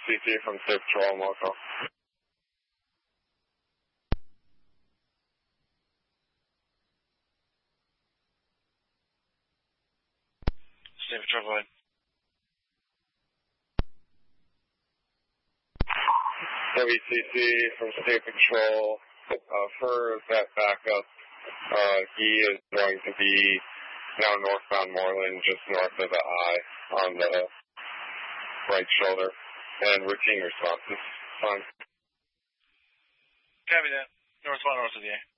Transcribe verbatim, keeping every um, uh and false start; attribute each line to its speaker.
Speaker 1: C C from State Patrol, Marco.
Speaker 2: State Patrol, go ahead.
Speaker 1: W C C from State Patrol. Uh, for that backup, uh, he is going to be now northbound Moreland, just north of the eye on the right shoulder. And routine responses. Fine.
Speaker 2: Copy that. Northbound north of the eye.